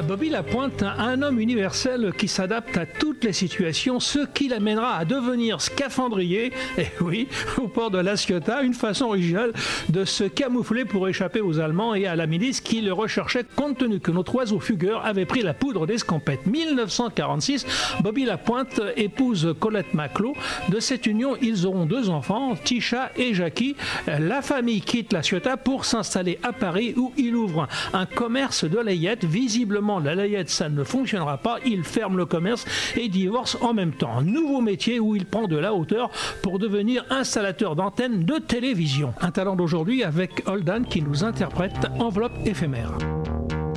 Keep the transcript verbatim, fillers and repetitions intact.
Bobby Lapointe, un homme universel qui s'adapte à toutes les situations, ce qui l'amènera à devenir scaphandrier, et oui, au port de La Ciotat, une façon originale de se camoufler pour échapper aux Allemands et à la milice qui le recherchait compte tenu que notre oiseau fugueur avait pris la poudre d'escampette. dix-neuf cent quarante-six, Bobby Lapointe épouse Colette Maclot. De cette union, ils auront deux enfants, Tisha et Jackie. La famille quitte La Ciotat pour s'installer à Paris où il ouvre un commerce de layettes. Visiblement, la layette, ça ne fonctionnera pas. Il ferme le commerce et divorce en même temps. Nouveau métier où il prend de la hauteur pour devenir installateur d'antennes de télévision. Un talent d'aujourd'hui avec Holden qui nous interprète Enveloppe éphémère.